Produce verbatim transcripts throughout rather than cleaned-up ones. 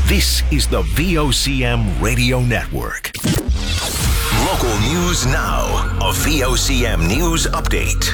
This is the V O C M Radio Network. Local news now. A V O C M News Update.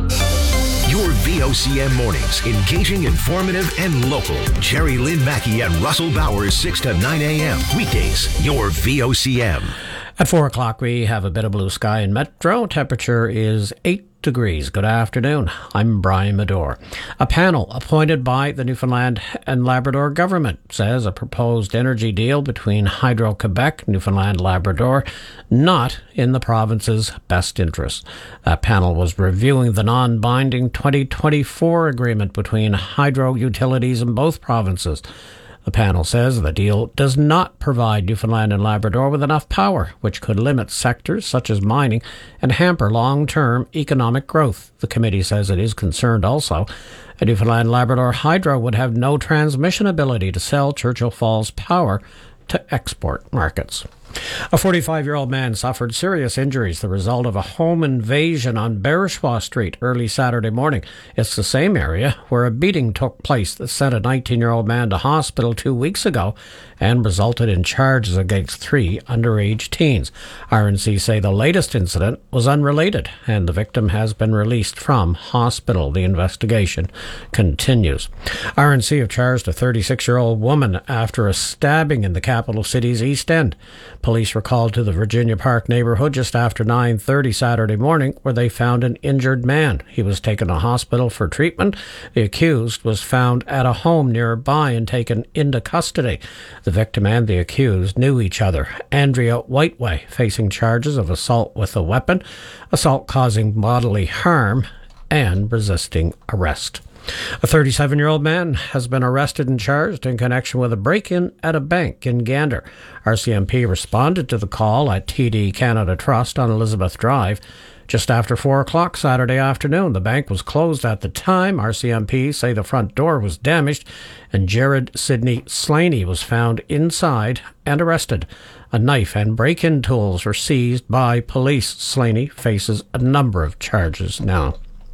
Your V O C M mornings, engaging, informative, and local. Jerry Lynn Mackey and Russell Bowers, six to nine a.m. Weekdays, your V O C M. At four o'clock, we have a bit of blue sky in Metro. Temperature is eight degrees. Good afternoon. I'm Brian Medore. A panel appointed by the Newfoundland and Labrador government says a proposed energy deal between Hydro-Quebec, Newfoundland, Labrador, not in the province's best interest. That panel was reviewing the non-binding twenty twenty-four agreement between hydro utilities in both provinces. The panel says the deal does not provide Newfoundland and Labrador with enough power, which could limit sectors such as mining and hamper long-term economic growth. The committee says it is concerned also that Newfoundland and Labrador Hydro would have no transmission ability to sell Churchill Falls power to export markets. A forty-five-year-old man suffered serious injuries the result of a home invasion on Bereshaw Street early Saturday morning. It's the same area where a beating took place that sent a nineteen-year-old man to hospital two weeks ago and resulted in charges against three underage teens. R N C say the latest incident was unrelated and the victim has been released from hospital. The investigation continues. R N C have charged a thirty-six-year-old woman after a stabbing in the capital city's East End. Police were called to the Virginia Park neighborhood just after nine thirty Saturday morning, where they found an injured man. He was taken to hospital for treatment. The accused was found at a home nearby and taken into custody. The victim and the accused knew each other. Andrea Whiteway, facing charges of assault with a weapon, assault causing bodily harm, and resisting arrest. A thirty-seven-year-old man has been arrested and charged in connection with a break-in at a bank in Gander. R C M P responded to the call at T D Canada Trust on Elizabeth Drive. Just after four o'clock Saturday afternoon, the bank was closed at the time. R C M P say the front door was damaged and Jared Sidney Slaney was found inside and arrested. A knife and break-in tools were seized by police. Slaney faces a number of charges now.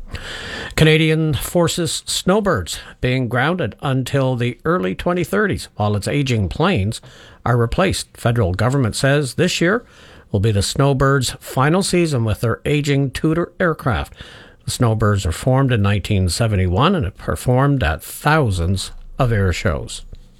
Canadian Forces snowbirds being grounded until the early twenty thirties while its aging planes are replaced. Federal government says this year will be the snowbirds' final season with their aging Tudor aircraft. The snowbirds are formed in nineteen seventy-one and have performed at thousands of air shows.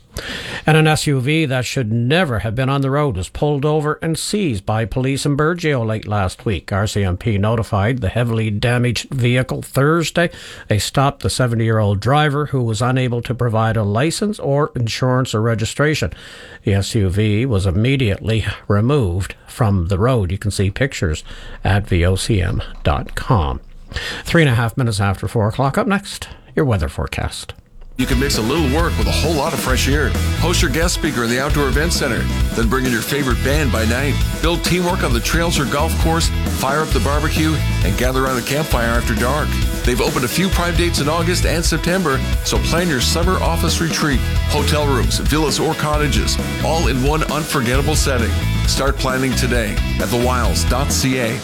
And an S U V that should never have been on the road was pulled over and seized by police in Burgeo late last week. R C M P notified the heavily damaged vehicle Thursday. They stopped the seventy-year-old driver who was unable to provide a license or insurance or registration. The S U V was immediately removed from the road. You can see pictures at V O C M dot com. Three and a half minutes after four o'clock. Up next, your weather forecast. You can mix a little work with a whole lot of fresh air. Host your guest speaker in the Outdoor Event Center. Then bring in your favorite band by night. Build teamwork on the trails or golf course, fire up the barbecue, and gather around the campfire after dark. They've opened a few prime dates in August and September, so plan your summer office retreat. Hotel rooms, villas, or cottages, all in one unforgettable setting. Start planning today at the wiles dot c a.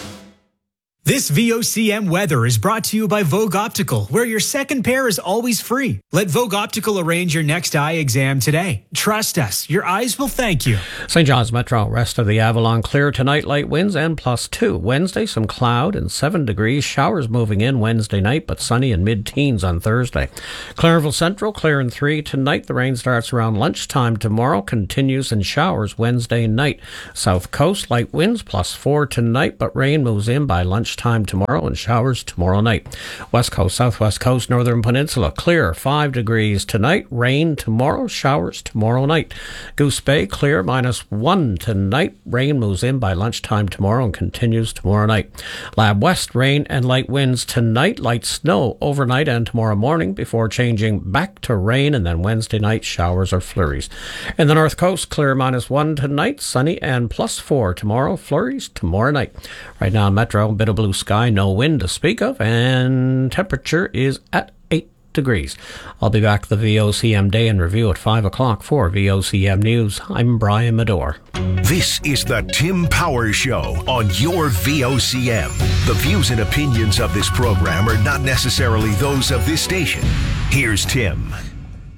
This V O C M weather is brought to you by Vogue Optical, where your second pair is always free. Let Vogue Optical arrange your next eye exam today. Trust us, your eyes will thank you. Saint John's Metro, rest of the Avalon clear tonight, light winds and plus two. Wednesday, some cloud and seven degrees. Showers moving in Wednesday night, but sunny and mid-teens on Thursday. Clarenville Central, clear and three tonight. The rain starts around lunchtime tomorrow, continues in showers Wednesday night. South Coast, light winds plus four tonight, but rain moves in by lunch time tomorrow and showers tomorrow night. West Coast, Southwest Coast, Northern Peninsula, clear, five degrees tonight. Rain tomorrow, showers tomorrow night. Goose Bay, clear, minus one tonight. Rain moves in by lunchtime tomorrow and continues tomorrow night. Lab West, rain and light winds tonight. Light snow overnight and tomorrow morning before changing back to rain, and then Wednesday night, showers or flurries. In the North Coast, clear, minus one tonight. Sunny and plus four tomorrow. Flurries tomorrow night. Right now in Metro, a bit of blue sky, no wind to speak of, and temperature is at eight degrees. I'll be back the V O C M Day in Review at five o'clock for V O C M News. I'm Brian Medore. This is the Tim Powers Show on your V O C M. The views and opinions of this program are not necessarily those of this station. Here's Tim.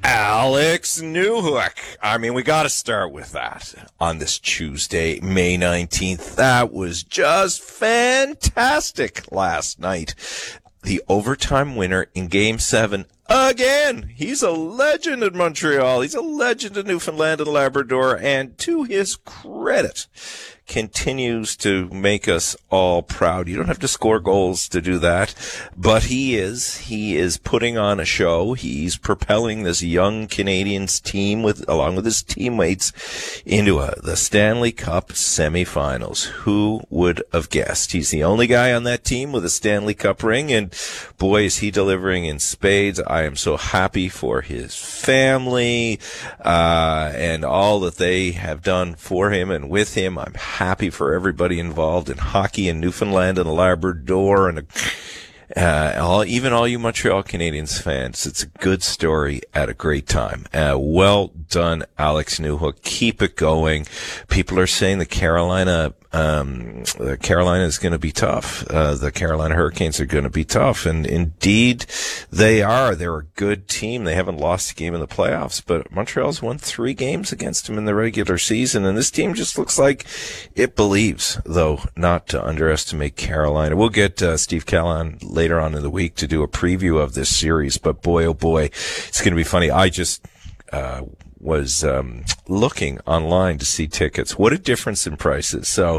Alex Newhook. I mean, we got to start with that on this Tuesday, May nineteenth. That was just fantastic last night. The overtime winner in Game seven. Again, he's a legend in Montreal. He's a legend in Newfoundland and Labrador. And to his credit, continues to make us all proud. You don't have to score goals to do that, but he is. He is putting on a show. He's propelling this young Canadians team with, along with his teammates, into a, the Stanley Cup semifinals. Who would have guessed? He's the only guy on that team with a Stanley Cup ring, and boy, is he delivering in spades. I am so happy for his family, uh, and all that they have done for him and with him. I'm happy for everybody involved in hockey in Newfoundland and Labrador, and uh, all, even all you Montreal Canadiens fans. It's a good story at a great time. Uh, well done, Alex Newhook. Keep it going. People are saying the Carolina Um, Carolina is going to be tough. Uh, the Carolina Hurricanes are going to be tough. And indeed, they are. They're a good team. They haven't lost a game in the playoffs, but Montreal's won three games against them in the regular season. And this team just looks like it believes, though, not to underestimate Carolina. We'll get uh, Steve Callahan later on in the week to do a preview of this series, but boy, oh boy, it's going to be funny. I just, uh, was um looking online to see tickets. What a difference in prices. So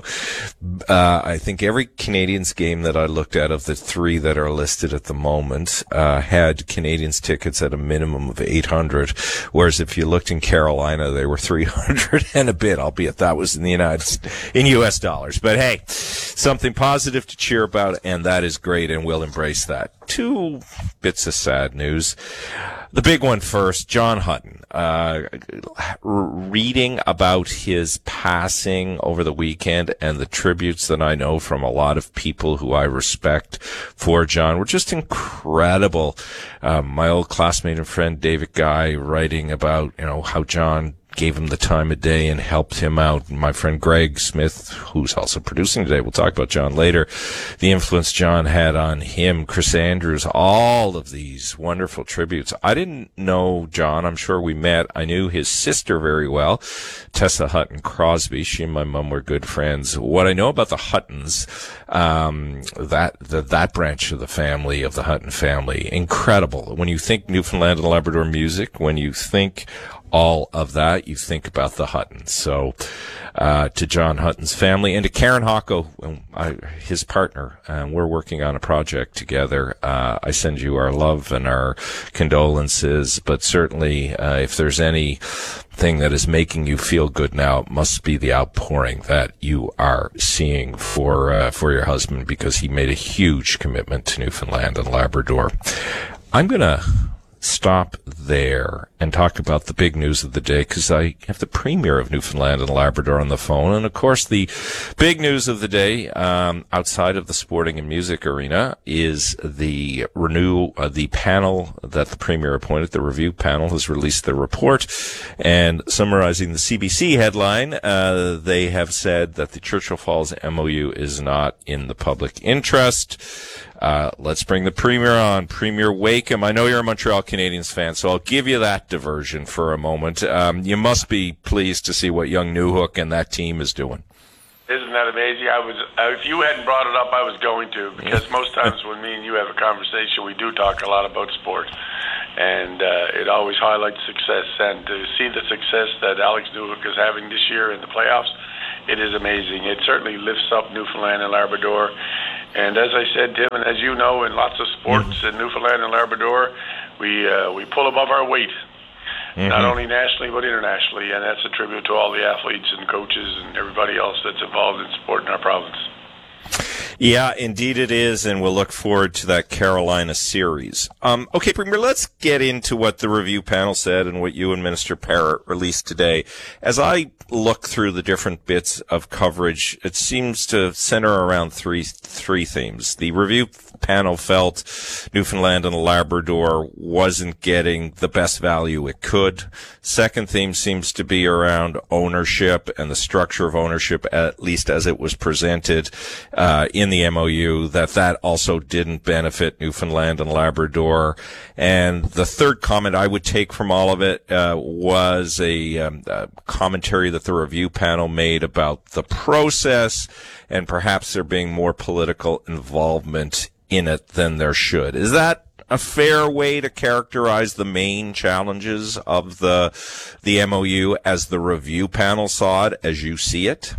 uh I think every Canadians game that I looked at of the three that are listed at the moment uh had Canadians tickets at a minimum of eight hundred, whereas if you looked in Carolina they were three hundred and a bit, albeit that was in the United in U S dollars. But hey, something positive to cheer about, and that is great, and we'll embrace that. Two bits of sad news. The big one first, John Hutton. Uh, reading about his passing over the weekend and the tributes that I know from a lot of people who I respect for John were just incredible. Um, my old classmate and friend David Guy writing about, you know, how John gave him the time of day and helped him out. My friend Greg Smith, who's also producing today, we'll talk about John later, the influence John had on him, Chris Andrews, all of these wonderful tributes. I didn't know John. I'm sure we met. I knew his sister very well, Tessa Hutton Crosby. She and my mom were good friends. What I know about the Huttons, um, that, the, that branch of the family, of the Hutton family, incredible. When you think Newfoundland and Labrador music, when you think all of that, you think about the Huttons. So, uh, to John Hutton's family and to Karen Hocko, uh, his partner, and we're working on a project together. Uh, I send you our love and our condolences, but certainly, uh, if there's anything that is making you feel good now, it must be the outpouring that you are seeing for, uh, for your husband, because he made a huge commitment to Newfoundland and Labrador. I'm gonna stop there and talk about the big news of the day, because I have the Premier of Newfoundland and Labrador on the phone. And of course, the big news of the day, um, outside of the sporting and music arena, is the renew, uh, the panel that the Premier appointed. The review panel has released their report, and summarizing the C B C headline, uh, they have said that the Churchill Falls M O U is not in the public interest. Uh, let's bring the Premier on. Premier Wakeham. I know you're a Montreal Canadiens fan, so I'll give you that diversion for a moment. Um, you must be pleased to see what young Newhook and that team is doing. Isn't that amazing? I was, uh, if you hadn't brought it up, I was going to, because most times when me and you have a conversation, we do talk a lot about sport, and uh, it always highlights success. And to see the success that Alex Newhook is having this year in the playoffs, it is amazing. It certainly lifts up Newfoundland and Labrador. And as I said, Tim, and as you know, in lots of sports mm-hmm. in Newfoundland and Labrador, we uh, we pull above our weight, mm-hmm. not only nationally but internationally, and that's a tribute to all the athletes and coaches and everybody else that's involved in sport in our province. Yeah, indeed it is, and we'll look forward to that Carolina series. Um, okay, Premier, let's get into what the review panel said and what you and Minister Parrott released today. As I look through the different bits of coverage, it seems to center around three three themes. The review panel felt Newfoundland and Labrador wasn't getting the best value it could. Second theme seems to be around ownership and the structure of ownership, at least as it was presented uh, in in the M O U, that that also didn't benefit Newfoundland and Labrador. And the third comment I would take from all of it uh, was a, um, a commentary that the review panel made about the process and perhaps there being more political involvement in it than there should. Is that a fair way to characterize the main challenges of the the M O U as the review panel saw it, as you see it?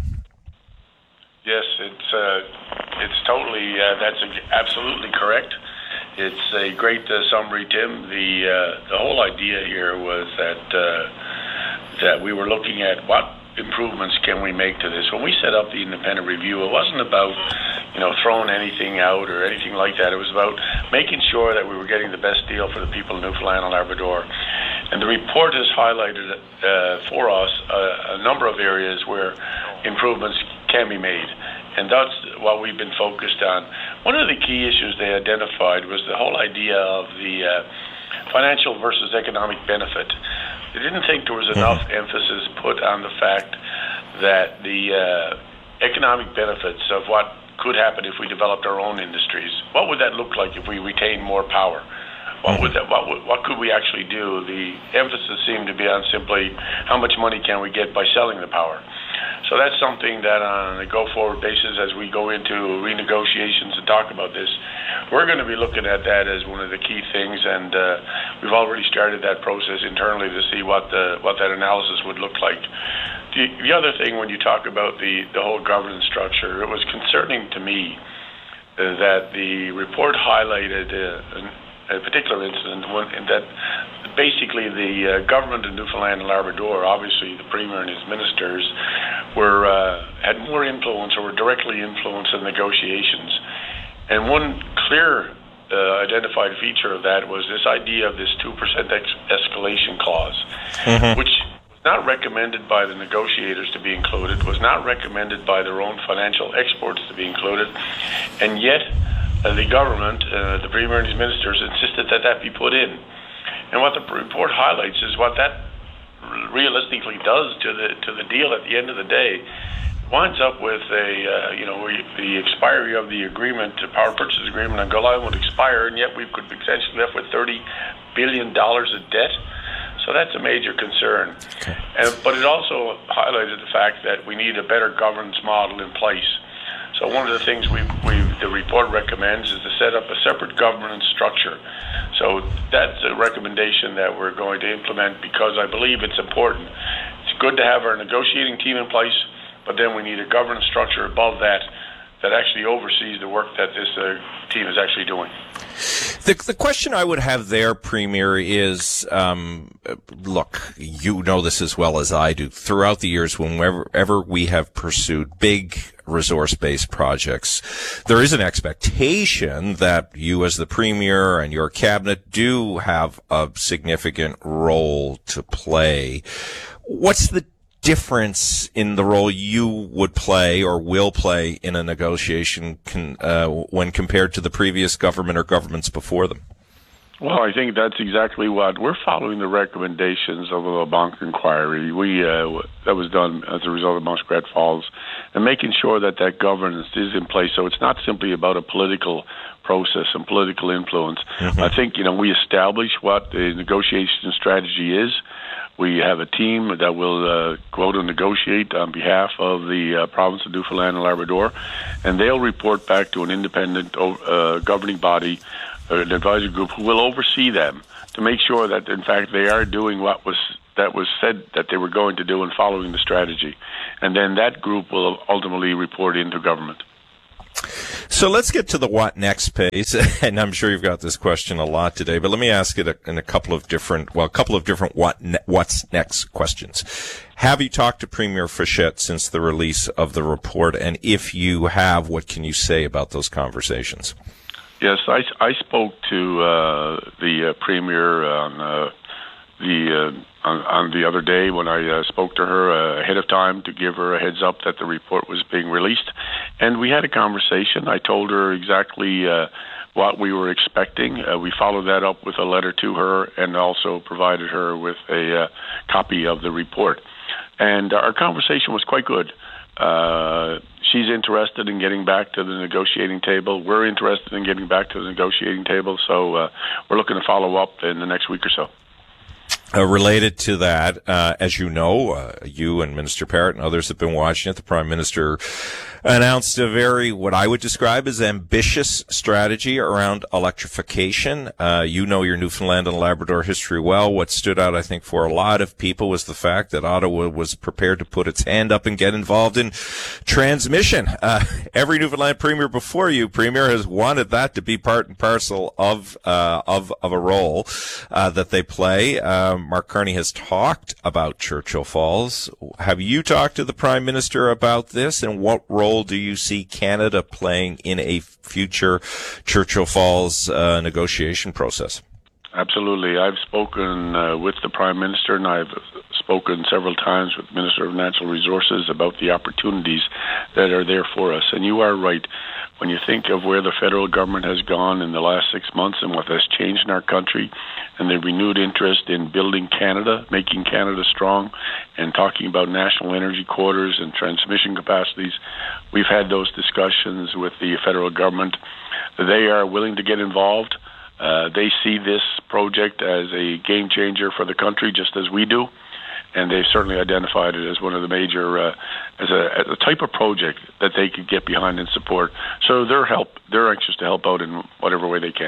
Yes, it's uh, it's totally uh, that's absolutely correct. It's a great uh, summary, Tim. The uh, the whole idea here was that uh, that we were looking at what improvements can we make to this. When we set up the independent review, it wasn't about, you know, throwing anything out or anything like that. It was about making sure that we were getting the best deal for the people of Newfoundland and Labrador. And the report has highlighted uh, for us a, a number of areas where improvements can be made. And that's what we've been focused on. One of the key issues they identified was the whole idea of the uh, financial versus economic benefit. They didn't think there was enough mm-hmm. emphasis put on the fact that the uh, economic benefits of what could happen if we developed our own industries. What would that look like if we retained more power? What would that? What would, what could we actually do? The emphasis seemed to be on simply how much money can we get by selling the power. So that's something that on a go-forward basis, as we go into renegotiations and talk about this, we're going to be looking at that as one of the key things, and uh, we've already started that process internally to see what the what that analysis would look like. The, the other thing, when you talk about the, the whole governance structure, it was concerning to me uh, that the report highlighted uh, an, a particular incident when, in that basically the uh, government of Newfoundland and Labrador, obviously the Premier and his ministers, were uh, had more influence or were directly influenced in negotiations. And one clear uh, identified feature of that was this idea of this two percent ex- escalation clause, mm-hmm. which was not recommended by the negotiators to be included, was not recommended by their own financial experts to be included, and yet uh, the government, uh, the Premier and his ministers, insisted that that be put in. And what the report highlights is what that realistically does to the to the deal at the end of the day. Winds up with a, uh, you know, we, the expiry of the agreement, the power purchase agreement on Gull Island would expire, and yet we could be potentially left with thirty billion dollars of debt. So that's a major concern. Okay. And, but it also highlighted the fact that we need a better governance model in place. So one of the things we we the report recommends is to set up a separate governance structure. So that's a recommendation that we're going to implement because I believe it's important. It's good to have our negotiating team in place, but then we need a governance structure above that that actually oversees the work that this uh, team is actually doing. The, the question I would have there, Premier, is, um, look, you know this as well as I do. Throughout the years, whenever we have pursued big resource-based projects, there is an expectation that you as the Premier and your cabinet do have a significant role to play. What's the difference in the role you would play or will play in a negotiation can, uh, when compared to the previous government or governments before them? Well, I think that's exactly what we're following the recommendations of the LeBlanc inquiry. We uh, that was done as a result of Muskrat Falls, and making sure that that governance is in place. So it's not simply about a political process and political influence. Mm-hmm. I think you know we establish what the negotiation strategy is. We have a team that will uh, go out and negotiate on behalf of the uh, province of Newfoundland and Labrador, and they'll report back to an independent uh, governing body, uh, an advisory group, who will oversee them to make sure that, in fact, they are doing what was that was said that they were going to do and following the strategy. And then that group will ultimately report into government. So let's get to the what next phase, and I'm sure you've got this question a lot today, but let me ask it in a couple of different, well, a couple of different what ne- what's next questions. Have you talked to Premier Fischette since the release of the report, and if you have, what can you say about those conversations? Yes, I, I spoke to uh, the uh, Premier on uh, the uh, on, on the other day when I uh, spoke to her uh, ahead of time to give her a heads up that the report was being released. And we had a conversation. I told her exactly uh, what we were expecting. Uh, we followed that up with a letter to her and also provided her with a uh, copy of the report. And our conversation was quite good. Uh, she's interested in getting back to the negotiating table. We're interested in getting back to the negotiating table. So uh, we're looking to follow up in the next week or so. Uh, related to that, uh, as you know, uh, you and Minister Parrott and others have been watching it. The Prime Minister announced a very, what I would describe as ambitious strategy around electrification. Uh, you know your Newfoundland and Labrador history well. What stood out, I think, for a lot of people was the fact that Ottawa was prepared to put its hand up and get involved in transmission. Uh, every Newfoundland Premier before you, Premier, has wanted that to be part and parcel of, uh, of, of a role, uh, that they play. Um, Mark Carney has talked about Churchill Falls. Have you talked to the Prime Minister about this, and what role do you see Canada playing in a future Churchill Falls uh, negotiation process? Absolutely. I've spoken uh, with the Prime Minister, and I've spoken several times with the Minister of Natural Resources about the opportunities that are there for us. And you are right. When you think of where the federal government has gone in the last six months and what has changed in our country, and the renewed interest in building Canada, making Canada strong, and talking about national energy corridors and transmission capacities, we've had those discussions with the federal government. They are willing to get involved. Uh, they see this project as a game changer for the country, just as we do. And they've certainly identified it as one of the major, uh, as, a, as a type of project that they could get behind and support. So they're help, they're anxious to help out in whatever way they can.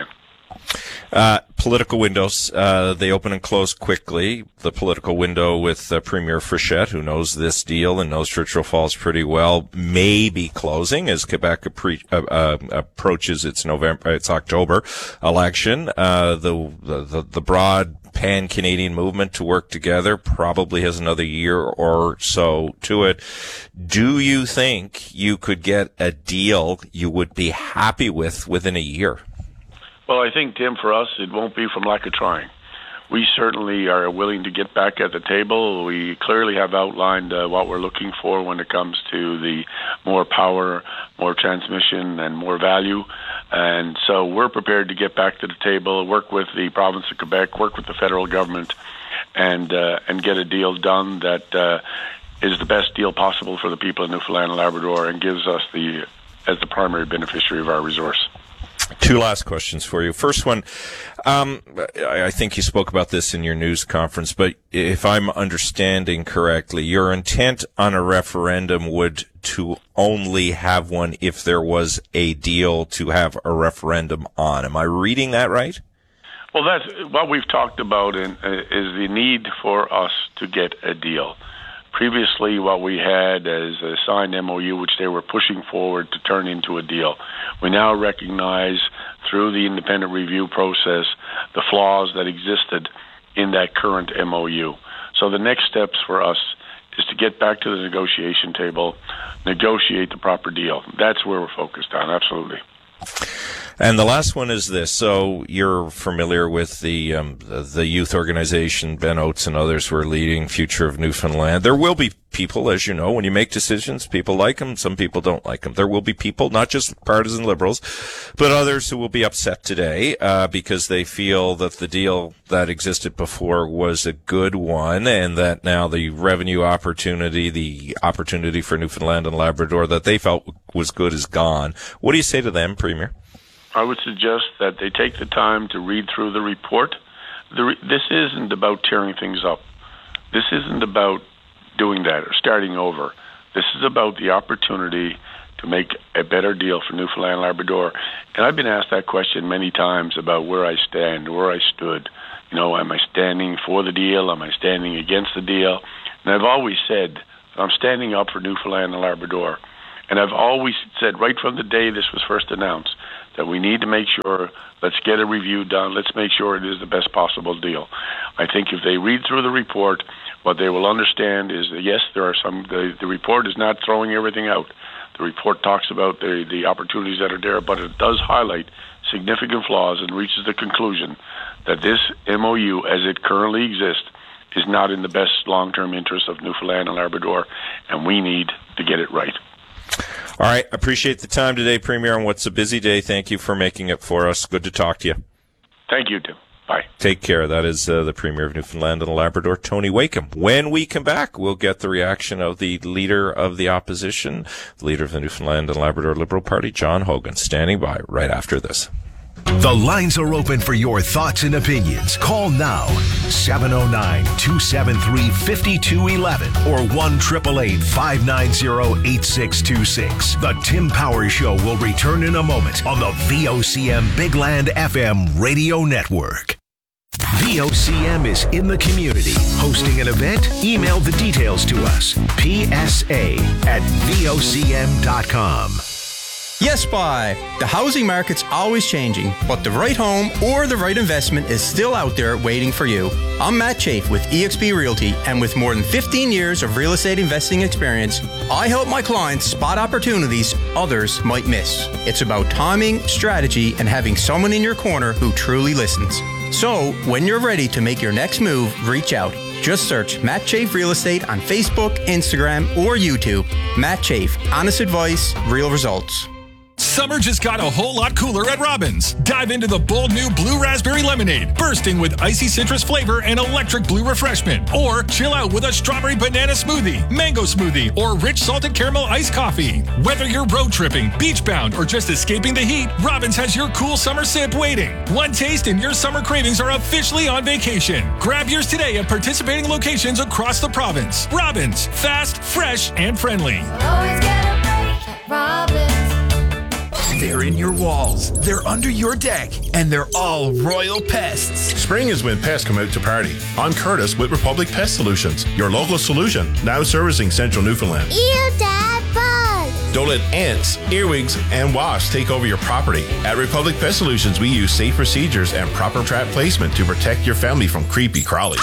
Uh, political windows, uh, they open and close quickly. The political window with uh, Premier Frichette, who knows this deal and knows Churchill Falls pretty well, may be closing as Quebec appre- uh, uh, approaches its November, its October election. Uh, the, the, the broad pan-Canadian movement to work together probably has another year or so to it. Do you think you could get a deal you would be happy with within a year? Well, I think, Tim, for us, it won't be from lack of trying. We certainly are willing to get back at the table. We clearly have outlined uh, what we're looking for when it comes to the more power, more transmission, and more value. And so we're prepared to get back to the table, work with the province of Quebec, work with the federal government, and uh, and get a deal done that uh, is the best deal possible for the people of Newfoundland and Labrador and gives us the as the primary beneficiary of our resource. Two last questions for you. First one, um, I think you spoke about this in your news conference, but if I'm understanding correctly, your intent on a referendum would to only have one if there was a deal to have a referendum on. Am I reading that right? Well, that's what we've talked about in, uh, is the need for us to get a deal. Previously, what we had as a signed M O U, which they were pushing forward to turn into a deal. We now recognize through the independent review process the flaws that existed in that current M O U. So the next steps for us is to get back to the negotiation table, negotiate the proper deal. That's where we're focused on, absolutely. And the last one is this. So you're familiar with the um, the youth organization, Ben Oates and others who are leading Future of Newfoundland. There will be people, as you know, when you make decisions, people like them, some people don't like them. There will be people, not just partisan liberals, but others who will be upset today uh, because they feel that the deal that existed before was a good one and that now the revenue opportunity, the opportunity for Newfoundland and Labrador that they felt was good is gone. What do you say to them, Premier? I would suggest that they take the time to read through the report. The re- this isn't about tearing things up. This isn't about doing that or starting over. This is about the opportunity to make a better deal for Newfoundland and Labrador. And I've been asked that question many times about where I stand, where I stood. You know, am I standing for the deal? Am I standing against the deal? And I've always said I'm standing up for Newfoundland and Labrador. And I've always said right from the day this was first announced that we need to make sure, let's get a review done, let's make sure it is the best possible deal. I think if they read through the report, what they will understand is that, yes, there are some, the, the report is not throwing everything out. The report talks about the, the opportunities that are there, but it does highlight significant flaws and reaches the conclusion that this M O U, as it currently exists, is not in the best long-term interest of Newfoundland and Labrador, and we need to get it right. All right. Appreciate the time today, Premier, on what's a busy day. Thank you for making it for us. Good to talk to you. Thank you, Tim. Bye. Take care. That is uh, the Premier of Newfoundland and Labrador, Tony Wakeham. When we come back, we'll get the reaction of the Leader of the Opposition, the Leader of the Newfoundland and Labrador Liberal Party, John Hogan, standing by right after this. The lines are open for your thoughts and opinions. Call now, seven oh nine, two seven three, five two one one or one eight eight eight, five nine zero, eight six two six. The Tim Powers Show will return in a moment on the V O C M Big Land F M radio network. V O C M is in the community. Hosting an event? Email the details to us. P S A at V O C M dot com. Yes, Buy. The housing market's always changing, but the right home or the right investment is still out there waiting for you. I'm Matt Chafe with E X P Realty, and with more than fifteen years of real estate investing experience, I help my clients spot opportunities others might miss. It's about timing, strategy, and having someone in your corner who truly listens. So, when you're ready to make your next move, reach out. Just search Matt Chafe Real Estate on Facebook, Instagram, or YouTube. Matt Chafe, honest advice, real results. Summer just got a whole lot cooler at Robbins. Dive into the bold new Blue Raspberry Lemonade, bursting with icy citrus flavor and electric blue refreshment. Or chill out with a strawberry banana smoothie, mango smoothie, or rich salted caramel iced coffee. Whether you're road tripping, beach bound, or just escaping the heat, Robbins has your cool summer sip waiting. One taste and your summer cravings are officially on vacation. Grab yours today at participating locations across the province. Robbins, fast, fresh, and friendly. Always get a break at Robbins. They're in your walls, they're under your deck, and they're all royal pests. Spring is when pests come out to party. I'm Curtis with Republic Pest Solutions, your local solution, now servicing central Newfoundland. Ew, Dad, bugs! Don't let ants, earwigs, and wasps take over your property. At Republic Pest Solutions, we use safe procedures and proper trap placement to protect your family from creepy crawlies.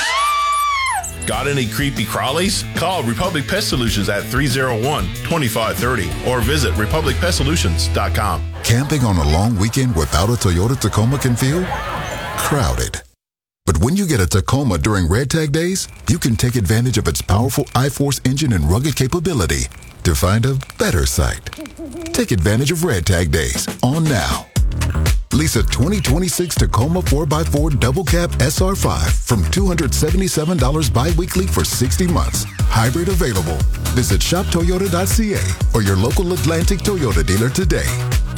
Got any creepy crawlies? Call Republic Pest Solutions at three oh one, two five three oh or visit republic pest solutions dot com. Camping on a long weekend without a Toyota Tacoma can feel crowded. But when you get a Tacoma during Red Tag Days, you can take advantage of its powerful I-Force engine and rugged capability to find a better site. Take advantage of Red Tag Days on now. Lease a twenty twenty-six Tacoma four by four Double Cab S R five from two hundred seventy-seven dollars bi-weekly for sixty months. Hybrid available. Visit shop toyota dot c a or your local Atlantic Toyota dealer today.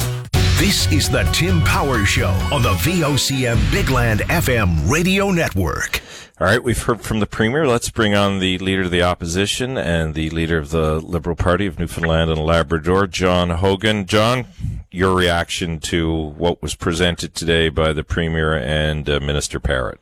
This is the Tim Powers Show on the V O C M Big Land F M radio network. All right, we've heard from the Premier. Let's bring on the Leader of the Opposition and the Leader of the Liberal Party of Newfoundland and Labrador, John Hogan. John, your reaction to what was presented today by the Premier and uh, Minister Parrott.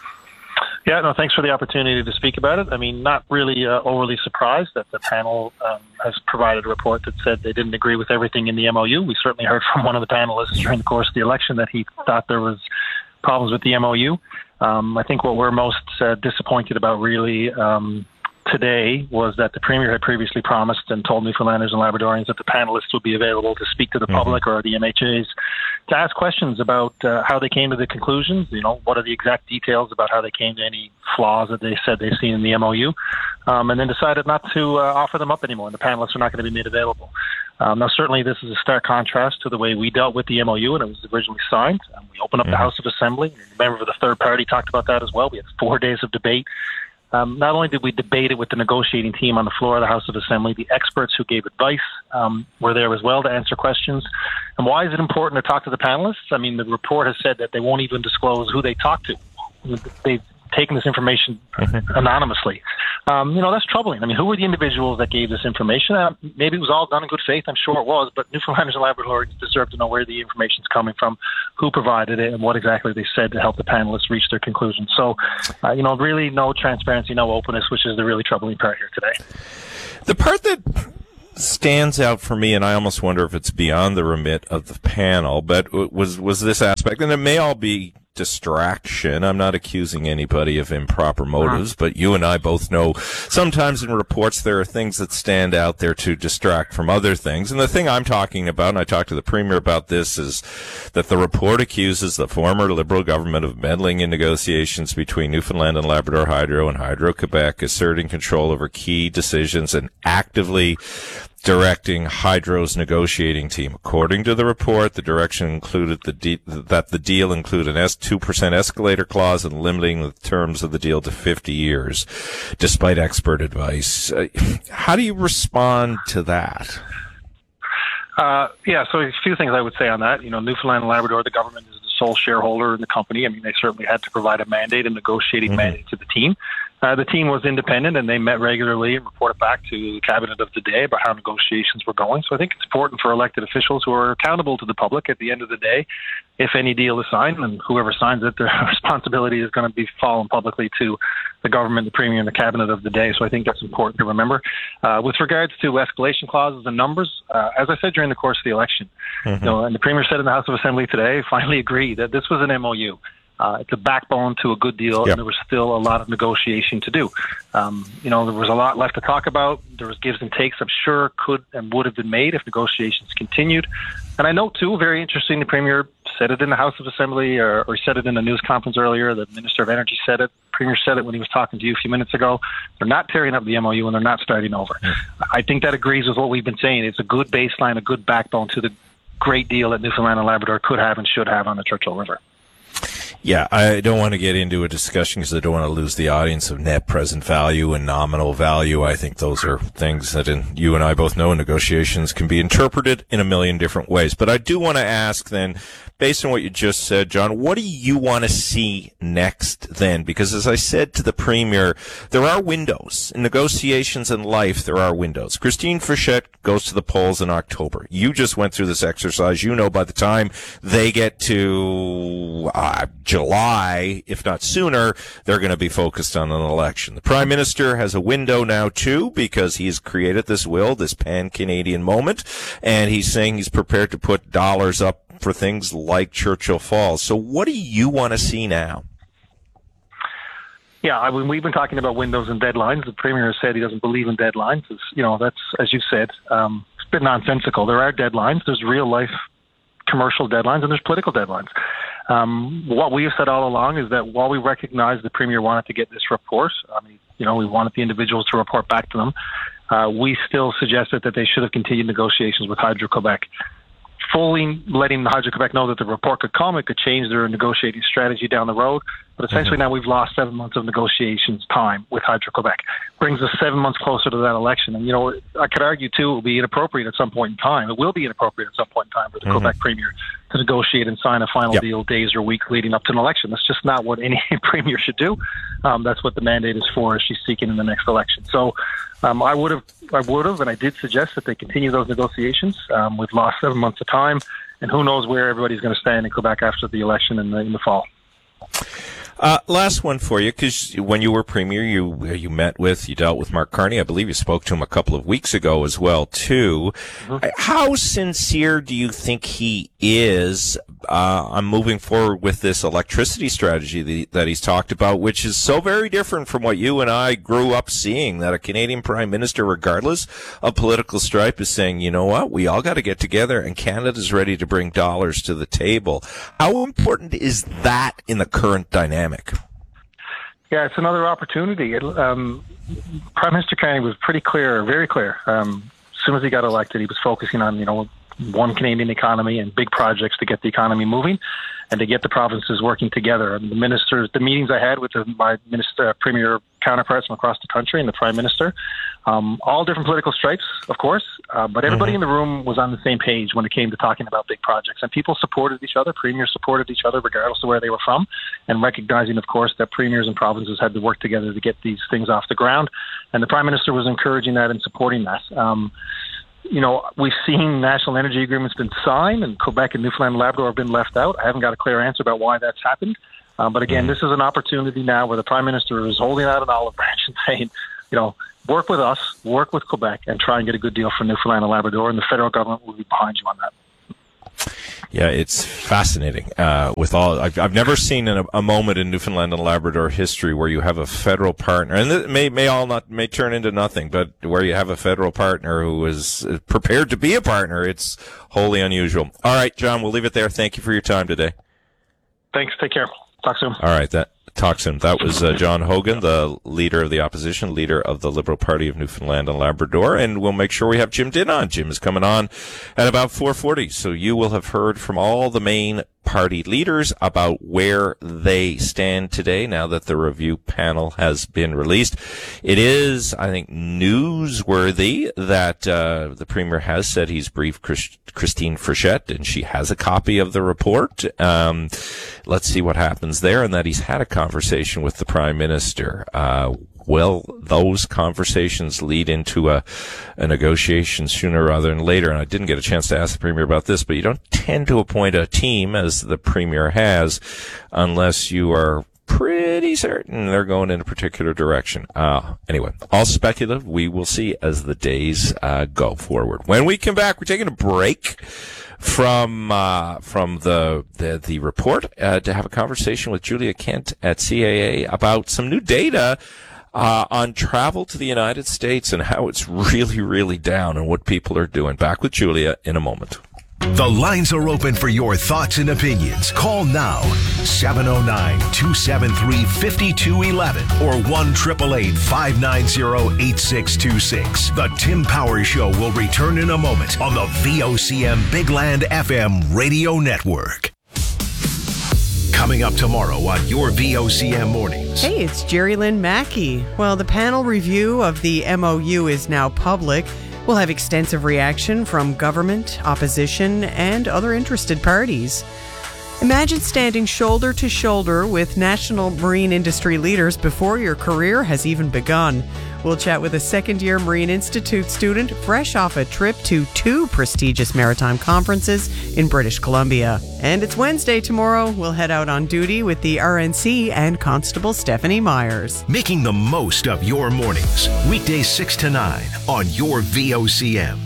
Yeah, no, thanks for the opportunity to speak about it. I mean, not really uh, overly surprised that the panel um, has provided a report that said they didn't agree with everything in the M O U. We certainly heard from one of the panelists during the course of the election that he thought there was problems with the M O U. Um, I think what we're most uh, disappointed about really um, today was that the Premier had previously promised and told Newfoundlanders and Labradorians that the panelists would be available to speak to the mm-hmm. public or the M H As to ask questions about uh, how they came to the conclusions, you know, what are the exact details about how they came to any flaws that they said they've seen in the M O U, um, and then decided not to uh, offer them up anymore, and the panelists are not going to be made available. Um, now, certainly this is a stark contrast to the way we dealt with the M O U when it was originally signed. Um, we opened up mm-hmm. the House of Assembly. A member of the third party talked about that as well. We had four days of debate. Um, not only did we debate it with the negotiating team on the floor of the House of Assembly, the experts who gave advice um, were there as well to answer questions. And why is it important to talk to the panelists? I mean, the report has said that they won't even disclose who they talked to. They've taken this information mm-hmm. anonymously. Um, you know, that's troubling. I mean, who were the individuals that gave this information? Uh, maybe it was all done in good faith. I'm sure it was. But Newfoundlanders and Labradorians deserve to know where the information is coming from, who provided it, and what exactly they said to help the panelists reach their conclusions. So, uh, you know, really no transparency, no openness, which is the really troubling part here today. The part that stands out for me, and I almost wonder if it's beyond the remit of the panel, but was was this aspect, and it may all be distraction. I'm not accusing anybody of improper motives, but you and I both know sometimes in reports there are things that stand out there to distract from other things. And the thing I'm talking about, and I talked to the Premier about this, is that the report accuses the former Liberal government of meddling in negotiations between Newfoundland and Labrador Hydro and Hydro-Quebec, asserting control over key decisions and actively directing Hydro's negotiating team. According to the report, the direction included the de- that the deal include an S two percent escalator clause and limiting the terms of the deal to fifty years, despite expert advice. Uh, how do you respond to that? Uh, yeah, so a few things I would say on that. You know, Newfoundland and Labrador, the government is the sole shareholder in the company. I mean, they certainly had to provide a mandate, a negotiating mm-hmm. mandate to the team. Uh, the team was independent, and they met regularly and reported back to the cabinet of the day about how negotiations were going. So I think it's important for elected officials who are accountable to the public at the end of the day. If any deal is signed, and whoever signs it, their responsibility is going to be fallen publicly to the government, the premier, and the cabinet of the day. So I think that's important to remember. Uh, with regards to escalation clauses and numbers, uh, as I said during the course of the election, mm-hmm. you know, and the premier said in the House of Assembly today, finally agreed that this was an M O U. Uh, it's a backbone to a good deal, yep. and there was still a lot of negotiation to do. Um, you know, there was a lot left to talk about. There was gives and takes, I'm sure, could and would have been made if negotiations continued. And I know, too, very interesting, the Premier said it in the House of Assembly, or, or said it in a news conference earlier. The Minister of Energy said it. The Premier said it when he was talking to you a few minutes ago. They're not tearing up the M O U, and they're not starting over. Mm. I think that agrees with what we've been saying. It's a good baseline, a good backbone to the great deal that Newfoundland and Labrador could have and should have on the Churchill River. Yeah, I don't want to get into a discussion because I don't want to lose the audience of net present value and nominal value. I think those are things that in, you and I both know negotiations can be interpreted in a million different ways. But I do want to ask then, based on what you just said, John, what do you want to see next then? Because as I said to the Premier, there are windows. In negotiations in life, there are windows. Christine Frechette goes to the polls in October. You just went through this exercise. You know by the time they get to uh, July, if not sooner, they're going to be focused on an election. The Prime Minister has a window now, too, because he's created this will, this pan-Canadian moment, and he's saying he's prepared to put dollars up for things like Churchill Falls. So what do you want to see now? Yeah, I mean, we've been talking about windows and deadlines. The Premier has said he doesn't believe in deadlines. It's, you know, that's, as you said, um, it's a bit nonsensical. There are deadlines. There's real-life commercial deadlines, and there's political deadlines. Um, what we have said all along is that while we recognize the Premier wanted to get this report, I mean, you know, we wanted the individuals to report back to them, uh, we still suggested that they should have continued negotiations with Hydro-Quebec. Fully letting Hydro-Quebec know that the report could come, it could change their negotiating strategy down the road. But essentially mm-hmm. now we've lost seven months of negotiations time with Hydro-Quebec. Brings us seven months closer to that election. And, you know, I could argue, too, it will be inappropriate at some point in time. It will be inappropriate at some point in time for the mm-hmm. Quebec Premier to negotiate and sign a final yep. deal days or weeks leading up to an election. That's just not what any Premier should do. Um, that's what the mandate is for, as she's seeking in the next election. So um, I would have, I would have, and I did suggest that they continue those negotiations. Um, we've lost seven months of time, and who knows where everybody's going to stand in Quebec after the election in the, in the fall. Uh, last one for you, because when you were Premier, you you met with, you dealt with Mark Carney. I believe you spoke to him a couple of weeks ago as well, too. Mm-hmm. How sincere do you think he is uh, on moving forward with this electricity strategy that, that he's talked about, which is so very different from what you and I grew up seeing, that a Canadian Prime Minister, regardless of political stripe, is saying, you know what, we all got to get together, and Canada's ready to bring dollars to the table. How important is that in the current dynamic? Yeah, it's another opportunity. It, um, Prime Minister Carney was pretty clear, very clear. Um, as soon as he got elected, he was focusing on, you know, one Canadian economy and big projects to get the economy moving and to get the provinces working together. And the ministers, the meetings I had with the, my minister, premier counterparts from across the country and the Prime Minister, um, all different political stripes, of course, uh, but everybody mm-hmm. in the room was on the same page when it came to talking about big projects. And people supported each other, premiers supported each other regardless of where they were from, and recognizing, of course, that premiers and provinces had to work together to get these things off the ground. And the Prime Minister was encouraging that and supporting that. Um, You know, we've seen national energy agreements been signed, and Quebec and Newfoundland and Labrador have been left out. I haven't got a clear answer about why that's happened. Um, but again, this is an opportunity now where the Prime Minister is holding out an olive branch and saying, you know, work with us, work with Quebec, and try and get a good deal for Newfoundland and Labrador, and the federal government will be behind you on that. Yeah, it's fascinating. Uh, with all, I've, I've never seen in a, a moment in Newfoundland and Labrador history where you have a federal partner, and it may may all not may turn into nothing, but where you have a federal partner who is prepared to be a partner. It's wholly unusual. All right, John, we'll leave it there. Thank you for your time today. Thanks. Take care. Talk soon. All right, that. talk soon. That was uh, John Hogan, the leader of the opposition, leader of the Liberal Party of Newfoundland and Labrador, and we'll make sure we have Jim Din on. Jim is coming on at about four forty, so you will have heard from all the main party leaders about where they stand today now that the review panel has been released. It is, I think, newsworthy that uh, the Premier has said he's briefed Chris- Christine Frechette, and she has a copy of the report. Um, let's see what happens there, and that he's had a conversation with the Prime Minister. Uh, Will those conversations lead into a, a negotiation sooner rather than later? And I didn't get a chance to ask the Premier about this, but you don't tend to appoint a team, as the Premier has, unless you are pretty certain they're going in a particular direction. Uh, anyway, all speculative. We will see as the days uh, go forward. When we come back, we're taking a break from uh, from the the, the report uh, to have a conversation with Julia Kent at C A A about some new data Uh, on travel to the United States and how it's really, really down and what people are doing. Back with Julia in a moment. The lines are open for your thoughts and opinions. Call now, seven oh nine, two seven three, five two one one or one eight eight eight, five nine zero, eight six two six. The Tim Powers Show will return in a moment on the V O C M Big Land F M radio network. Coming up tomorrow on your V O C M Mornings. Hey, it's Jerry Lynn Mackey. Well, the panel review of the M O U is now public. We'll have extensive reaction from government, opposition, and other interested parties. Imagine standing shoulder to shoulder with national marine industry leaders before your career has even begun. We'll chat with a second-year Marine Institute student fresh off a trip to two prestigious maritime conferences in British Columbia. And it's Wednesday tomorrow. We'll head out on duty with the R N C and Constable Stephanie Myers. Making the most of your mornings. Weekdays six to nine on your V O C M.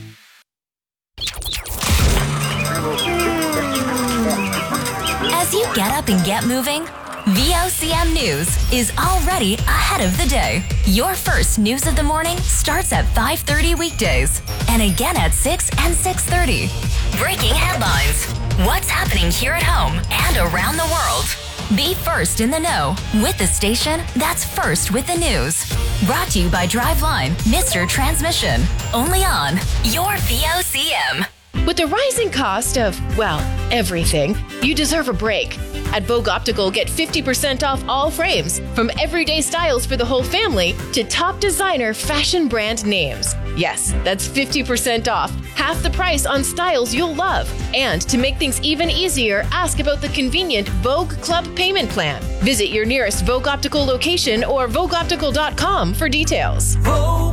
As you get up and get moving, V O C M News is already ahead of the day. Your first news of the morning starts at five thirty weekdays and again at six and six thirty. Breaking headlines. What's happening here at home and around the world? Be first in the know with the station that's first with the news. Brought to you by Driveline, Mister Transmission. Only on your V O C M. With the rising cost of, well, everything, you deserve a break. At Vogue Optical, get fifty percent off all frames, from everyday styles for the whole family to top designer fashion brand names. Yes, that's fifty percent off, half the price on styles you'll love. And to make things even easier, ask about the convenient Vogue Club payment plan. Visit your nearest Vogue Optical location or vogue optical dot com for details. Vogue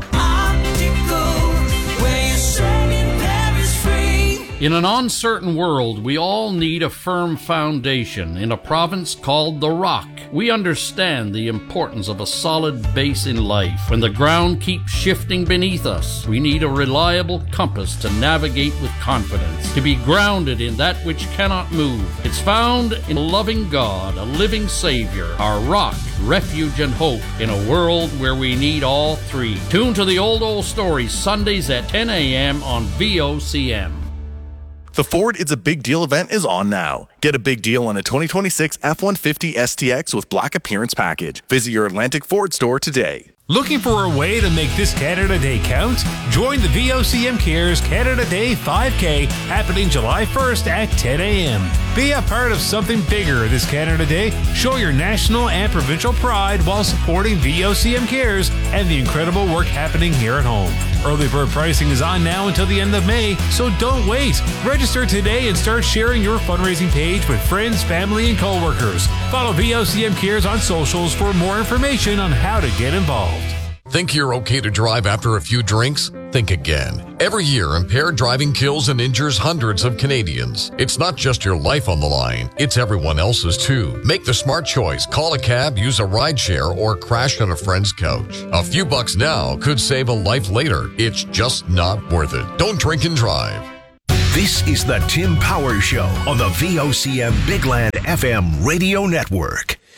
Optical, where you're saving Paris free. In an uncertain world, we all need a firm foundation. In a province called the Rock, we understand the importance of a solid base in life. When the ground keeps shifting beneath us, we need a reliable compass to navigate with confidence, to be grounded in that which cannot move. It's found in a loving God, a living Savior, our rock, refuge, and hope in a world where we need all three. Tune to the Old Old Stories Sundays at ten a.m. on V O C M. The Ford It's a Big Deal event is on now. Get a big deal on a twenty twenty-six F one fifty S T X with Black Appearance Package. Visit your Atlantic Ford store today. Looking for a way to make this Canada Day count? Join the V O C M Cares Canada Day five K happening July first at ten a.m. Be a part of something bigger this Canada Day. Show your national and provincial pride while supporting V O C M Cares and the incredible work happening here at home. Early bird pricing is on now until the end of May, so don't wait. Register today and start sharing your fundraising page with friends, family, and coworkers. Follow V O C M Cares on socials for more information on how to get involved. Think you're okay to drive after a few drinks? Think again. Every year, impaired driving kills and injures hundreds of Canadians. It's not just your life on the line, it's everyone else's too. Make the smart choice. Call a cab, use a rideshare, or crash on a friend's couch. A few bucks now could save a life later. It's just not worth it. Don't drink and drive. This is the Tim Powers Show on the V O C M Big Land F M radio network.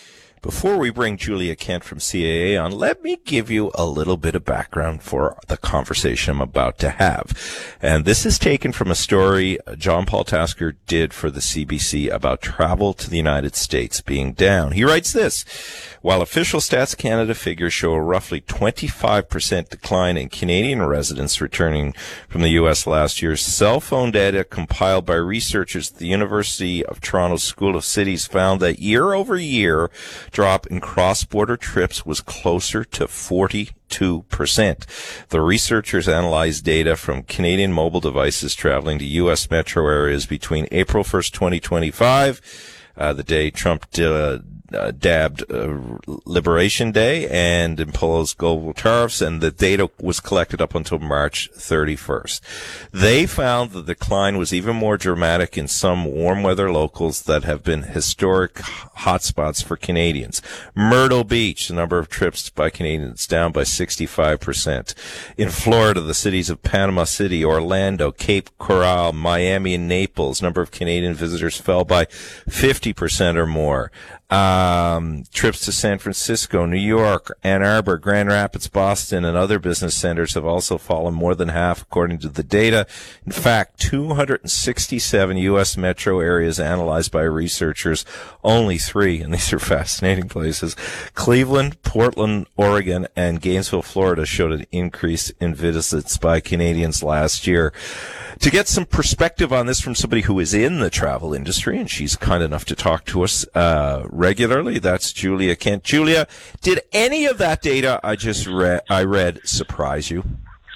Before we bring Julia Kent from C A A on, let me give you a little bit of background for the conversation I'm about to have. And this is taken from a story John Paul Tasker did for the C B C about travel to the United States being down. He writes this: while official Stats Canada figures show a roughly twenty-five percent decline in Canadian residents returning from the U S last year, cell phone data compiled by researchers at the University of Toronto School of Cities found that year over year drop in cross-border trips was closer to forty-two percent. The researchers analyzed data from Canadian mobile devices traveling to U S metro areas between April first, twenty twenty-five, uh, the day Trump uh, Uh, dabbed uh, Liberation Day and imposed global tariffs, and the data was collected up until March thirty-first. They found the decline was even more dramatic in some warm weather locals that have been historic hotspots for Canadians. Myrtle Beach, the number of trips by Canadians down by sixty-five percent. In Florida, the cities of Panama City, Orlando, Cape Coral, Miami, and Naples, number of Canadian visitors fell by fifty percent or more. Um, trips to San Francisco, New York, Ann Arbor, Grand Rapids, Boston, and other business centers have also fallen more than half, according to the data. In fact, two hundred sixty-seven U S metro areas analyzed by researchers, only three, and these are fascinating places, Cleveland, Portland, Oregon, and Gainesville, Florida, showed an increase in visits by Canadians last year. To get some perspective on this from somebody who is in the travel industry, and she's kind enough to talk to us uh regularly, that's Julia Kent. Julia, did any of that data I just read, I read surprise you?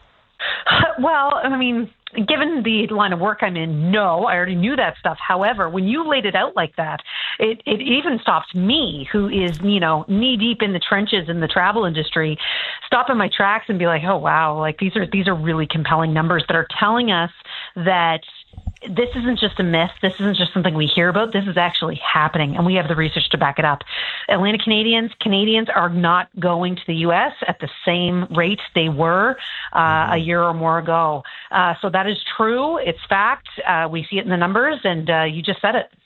Well, I mean, given the line of work I'm in, no, I already knew that stuff. However, when you laid it out like that, it, it even stopped me, who is, you know, knee deep in the trenches in the travel industry, stop in my tracks and be like, oh, wow, like these are, these are really compelling numbers that are telling us that this isn't just a myth. This isn't just something we hear about. This is actually happening, and we have the research to back it up. Atlantic Canadians, Canadians are not going to the U S at the same rate they were uh, a year or more ago. Uh, so that is true. It's fact. Uh, we see it in the numbers, and uh, you just said it.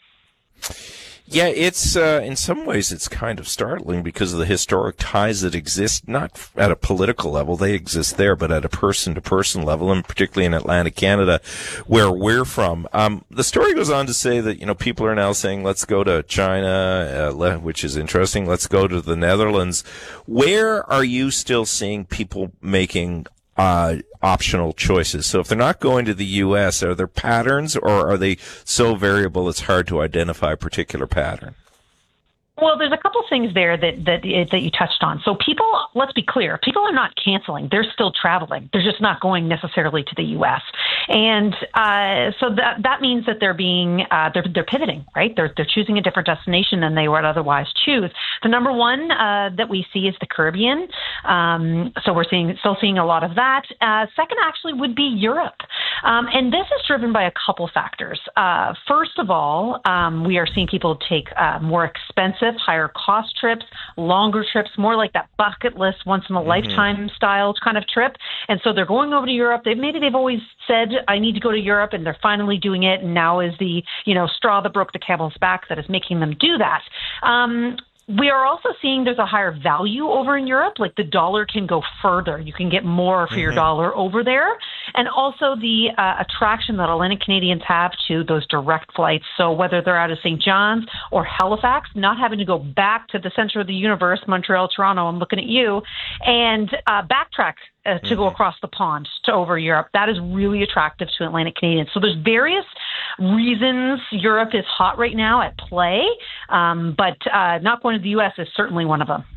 Yeah, it's, uh, in some ways it's kind of startling because of the historic ties that exist, not at a political level, they exist there, but at a person-to-person level, and particularly in Atlantic Canada, where we're from. Um, the story goes on to say that, you know, people are now saying, let's go to China, uh, which is interesting, let's go to the Netherlands. Where are you still seeing people making Uh, optional choices? So if they're not going to the U S, are there patterns, or are they so variable it's hard to identify a particular pattern? Well, there's a couple things there that, that that you touched on. So people, let's be clear, people are not canceling. They're still traveling. They're just not going necessarily to the U S. And uh, so that that means that they're being uh, they're they're pivoting, right? They're they're choosing a different destination than they would otherwise choose. The number one uh, that we see is the Caribbean. Um, so we're seeing still seeing a lot of that. Uh, second, actually, would be Europe, um, and this is driven by a couple factors. Uh, first of all, um, we are seeing people take uh, more expensive, higher cost trips, longer trips, more like that bucket list, once in a lifetime mm-hmm. style kind of trip. And so they're going over to Europe. They maybe they've always said, I need to go to Europe, and they're finally doing it. And now is the, you know, straw that broke the camel's back that is making them do that. Um, We are also seeing there's a higher value over in Europe. Like the dollar can go further. You can get more for mm-hmm. your dollar over there. And also the uh, attraction that Atlantic Canadians have to those direct flights. So whether they're out of Saint John's or Halifax, not having to go back to the center of the universe, Montreal, Toronto, I'm looking at you, and uh, backtrack Uh, to mm-hmm. go across the pond to over Europe. That is really attractive to Atlantic Canadians. So there's various reasons Europe is hot right now at play, um, but uh, not going to the U S is certainly one of them.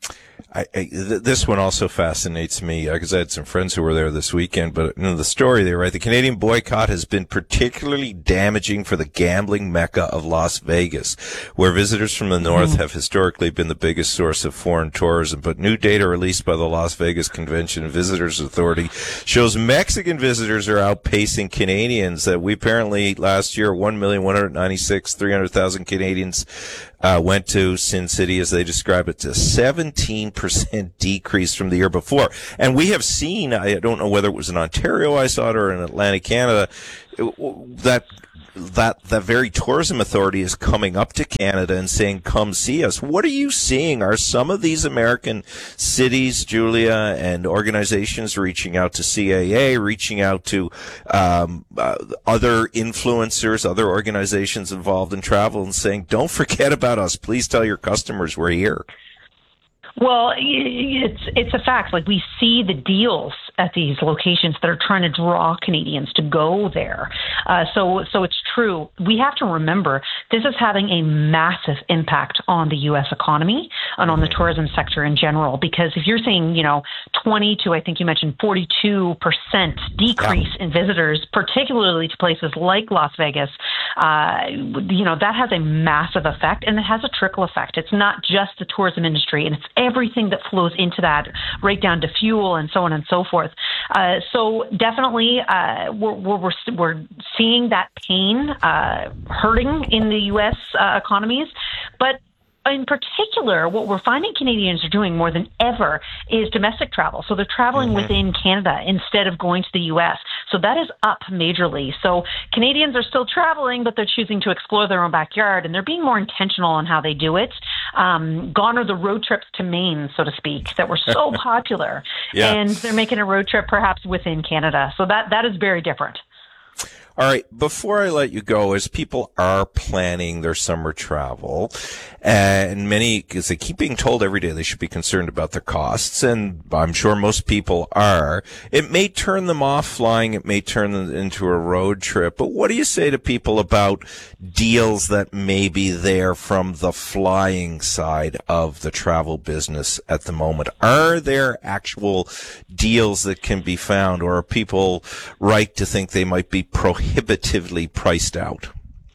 I, I, th- this one also fascinates me because uh, I had some friends who were there this weekend. But you know, the story there, right? The Canadian boycott has been particularly damaging for the gambling mecca of Las Vegas, where visitors from the north mm-hmm. have historically been the biggest source of foreign tourism. But new data released by the Las Vegas Convention and Visitors Authority shows Mexican visitors are outpacing Canadians. That we apparently last year one million one hundred ninety-six three hundred thousand Canadians Uh, went to Sin City, as they describe it, to seventeen percent decrease from the year before. And we have seen, I don't know whether it was in Ontario I saw it or in Atlantic Canada, that that the very tourism authority is coming up to Canada and saying, come see us. What are you seeing? Are some of these American cities, Julia, and organizations reaching out to C A A, reaching out to um, uh, other influencers, other organizations involved in travel and saying, don't forget about us. Please tell your customers we're here. Well, it's it's a fact. Like, we see the deals at these locations that are trying to draw Canadians to go there. Uh, so so it's true. We have to remember this is having a massive impact on the U S economy and on the tourism sector in general, because if you're seeing, you know, twenty to, I think you mentioned forty-two percent decrease yeah. in visitors, particularly to places like Las Vegas, uh, you know, that has a massive effect, and it has a trickle effect. It's not just the tourism industry, and it's everything that flows into that, right down to fuel and so on and so forth. Uh, so definitely, uh, we're, we're we're seeing that pain uh, hurting in the U S uh, economies, but in particular, what we're finding Canadians are doing more than ever is domestic travel. So they're traveling mm-hmm. within Canada instead of going to the U S. So that is up majorly. So Canadians are still traveling, but they're choosing to explore their own backyard, and they're being more intentional on how they do it. Um, gone are the road trips to Maine, so to speak, that were so popular. Yeah. And they're making a road trip perhaps within Canada. So that that is very different. All right, before I let you go, as people are planning their summer travel, and many, because they keep being told every day they should be concerned about their costs, and I'm sure most people are, it may turn them off flying, it may turn them into a road trip, but what do you say to people about deals that may be there from the flying side of the travel business at the moment? Are there actual deals that can be found, or are people right to think they might be prohibited? prohibitively priced out?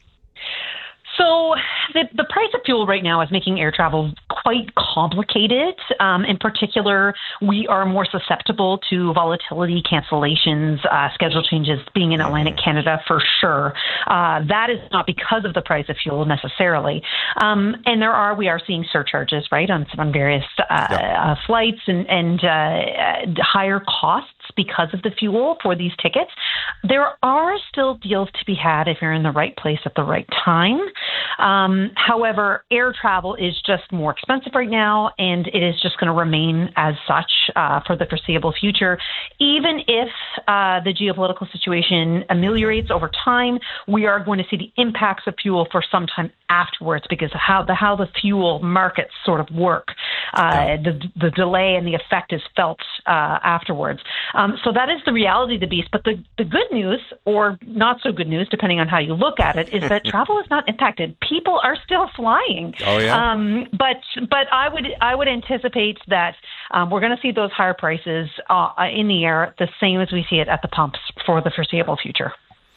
So the, the price of fuel right now is making air travel quite complicated. Um, in particular, we are more susceptible to volatility, cancellations, uh, schedule changes being in Atlantic Canada for sure. Uh, that is not because of the price of fuel necessarily. Um, and there are, we are seeing surcharges, right, on, on various uh, yeah. uh, flights and, and uh, higher costs because of the fuel for these tickets. There are still deals to be had if you're in the right place at the right time. Um, however, air travel is just more expensive right now, and it is just going to remain as such uh, for the foreseeable future. Even if uh, the geopolitical situation ameliorates over time, we are going to see the impacts of fuel for some time afterwards because of how the how the fuel markets sort of work. Uh, the the delay and the effect is felt uh, afterwards. Um, so that is the reality of the beast. But the, the good news, or not so good news, depending on how you look at it, is that travel is not impacted. People are still flying. Oh yeah. Um, but but I would I would anticipate that um, we're going to see those higher prices uh, in the air, the same as we see it at the pumps for the foreseeable future.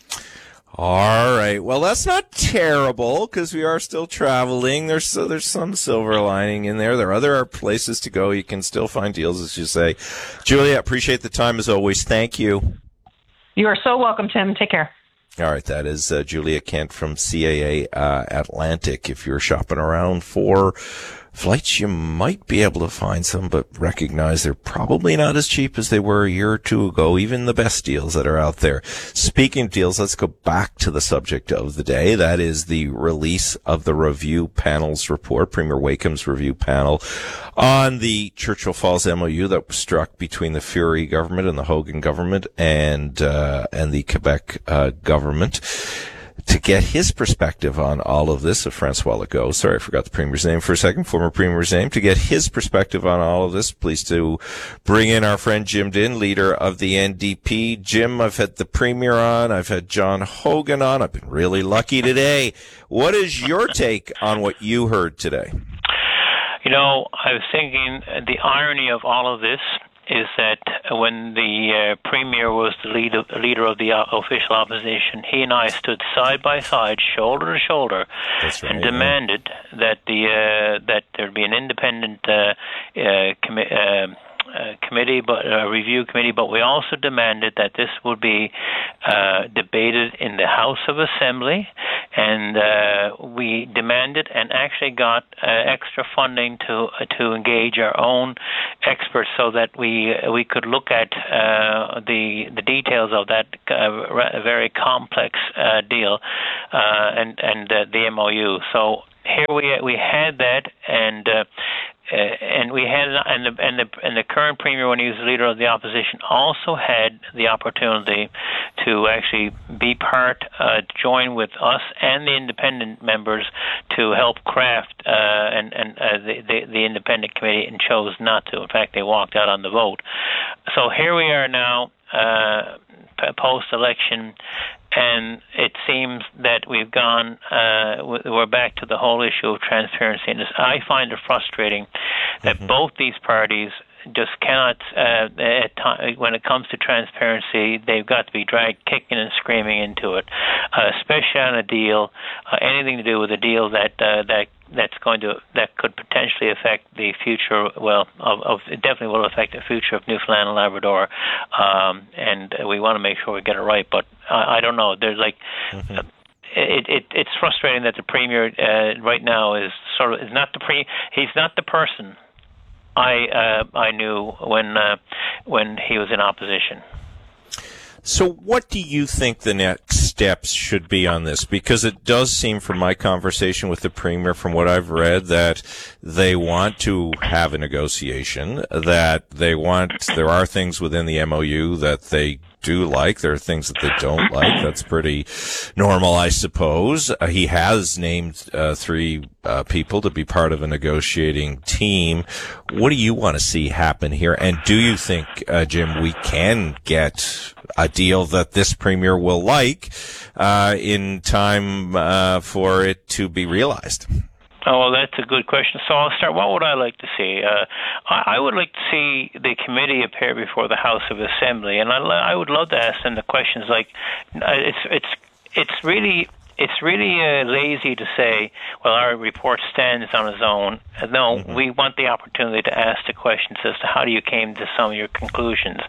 All right. Well, that's not terrible because we are still traveling. There's so there's some silver lining in there. There are other places to go. You can still find deals, as you say. Julia, appreciate the time as always. Thank you. You are so welcome, Tim. Take care. All right. That is uh, Julia Kent from C A A uh, Atlantic. If you're shopping around for flights, you might be able to find some, but recognize they're probably not as cheap as they were a year or two ago, even the best deals that are out there. Speaking of deals, let's go back to the subject of the day. That is the release of the review panel's report, Premier Wakeham's review panel, on the Churchill Falls M O U that was struck between the Furey government and the Hogan government and uh, and the Quebec uh, government. To get his perspective on all of this, of Francois Legault, sorry, I forgot the Premier's name for a second, former Premier's name. To get his perspective on all of this, pleased to bring in our friend Jim Dinn, leader of the N D P. Jim, I've had the Premier on, I've had John Hogan on, I've been really lucky today. What is your take on what you heard today? You know, I was thinking the irony of all of this is that when the uh, Premier was the lead, leader of the uh, official opposition, he and I stood side by side, shoulder to shoulder, right, and demanded yeah. that the uh, that there be an independent uh, uh, commi- uh, uh, committee, but a review committee. But we also demanded that this would be uh, debated in the House of Assembly, and uh, we demanded and actually got uh, extra funding to uh, to engage our own experts so that we we could look at uh, the the details of that uh, very complex uh, deal uh, and and uh, the M O U. So here we we had that, and uh, uh, and we had and the and the and the current premier, when he was the leader of the opposition, also had the opportunity to actually be part, uh, join with us and the independent members to help craft uh, and and uh, the, the the independent committee, and chose not to. In fact, they walked out on the vote. So here we are now, uh, post-election. And it seems that we've gone, uh, we're back to the whole issue of transparency. And I find it frustrating that mm-hmm. both these parties just cannot, uh, at time, when it comes to transparency, they've got to be dragged kicking and screaming into it, uh, especially on a deal, uh, anything to do with a deal that uh, that that's going to that could potentially affect the future. Well, of, of it definitely will affect the future of Newfoundland and Labrador, um, and we want to make sure we get it right. But I, I don't know. There's like. Mm-hmm. Uh, It, it it's frustrating that the premier uh, right now is sort of is not the pre he's not the person I uh, I knew when uh, when he was in opposition. So what do you think the next steps should be on this? Because it does seem from my conversation with the premier, from what I've read, that they want to have a negotiation, that they want, there are things within the M O U that they do like. There are things that they don't like. That's pretty normal, I suppose. Uh, he has named uh, three uh, people to be part of a negotiating team. What do you want to see happen here? And do you think, uh, Jim, we can get a deal that this premier will like uh, in time uh, for it to be realized? Oh, well, that's a good question. So I'll start. What would I like to see? Uh, I, I would like to see the committee appear before the House of Assembly, and I, I would love to ask them the questions like, uh, it's it's it's really. It's really uh, lazy to say, well, our report stands on its own. Uh, no, mm-hmm. we want the opportunity to ask the questions as to how do you came to some of your conclusions.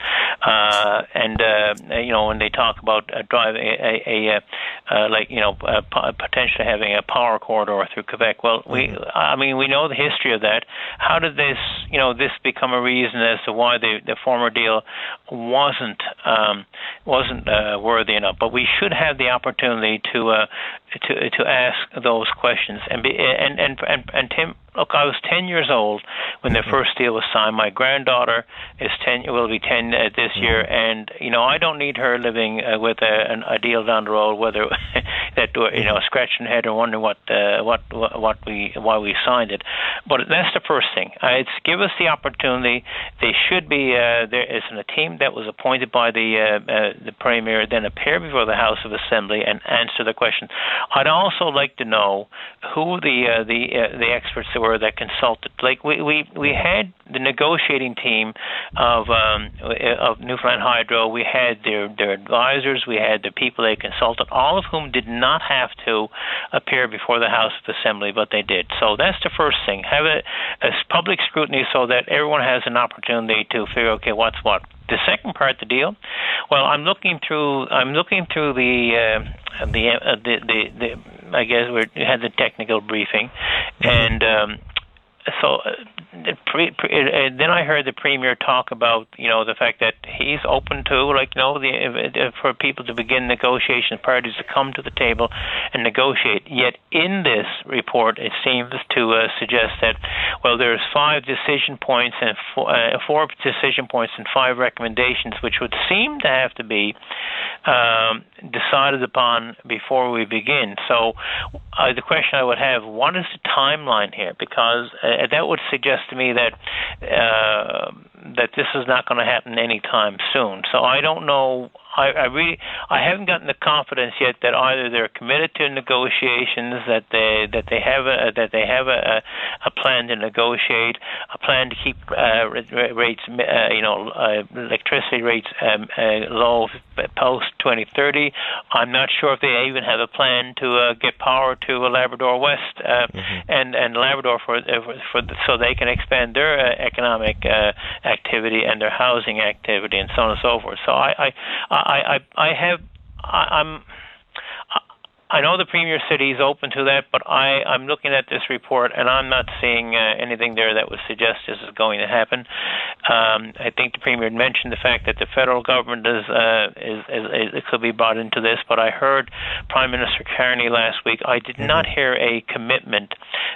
Uh, and, uh, you know, when they talk about uh, driving a, a, a uh, like, you know, uh, potentially having a power corridor through Quebec, well, we, mm-hmm. I mean, we know the history of that. How did this, you know, this become a reason as to why the, the former deal wasn't, um, wasn't uh, worthy enough? But we should have the opportunity to, uh, to to ask those questions and be and and and, and Tim, look, I was ten years old when the first deal was signed. My granddaughter is ten, will be ten uh, this year, and you know I don't need her living uh, with a, a deal down the road, whether that you know scratching her head and wondering what uh, what what we why we signed it. But that's the first thing. Uh, it's give us the opportunity. They should be uh, there is a team that was appointed by the uh, uh, the premier, then appear before the House of Assembly and answer the question. I'd also like to know who the uh, the uh, the experts were that consulted. Like we, we, we had the negotiating team of um, of Newfoundland Hydro. We had their their advisors. We had the people they consulted, all of whom did not have to appear before the House of Assembly, but they did. So that's the first thing. Have a, a public scrutiny so that everyone has an opportunity to figure, okay, what's what. The second part of the deal, well, I'm looking through. I'm looking through the uh, the, uh, the the the. I guess we had the technical briefing, and um, so uh, the pre, pre, uh, then I heard the premier talk about you know the fact that he's open to like you know the uh, for people to begin negotiations, parties to come to the table and negotiate. Yet in this report, it seems to uh, suggest that well, there's five decision points and four, uh, four decision points and five recommendations, which would seem to have to be um, decided upon before we begin. So uh, the question I would have: what is the timeline here? Because uh, that would suggest to me that uh, that this is not going to happen anytime soon. So I don't know. I, I really, I haven't gotten the confidence yet that either they're committed to negotiations, that they that they have a that they have a, a plan to negotiate, a plan to keep uh, rates, uh, you know, uh, electricity rates um, uh, low post twenty thirty. I'm not sure if they even have a plan to uh, get power to Labrador West uh, mm-hmm. and and Labrador for for, for so they can expand their uh, economic uh, activity and their housing activity and so on and so forth. So I I I, I, I have I, I'm. I know the Premier said he's open to that, but I, I'm looking at this report, and I'm not seeing uh, anything there that would suggest this is going to happen. Um, I think the Premier had mentioned the fact that the federal government is, uh, is, is, is it could be brought into this, but I heard Prime Minister Carney last week. I did not hear a commitment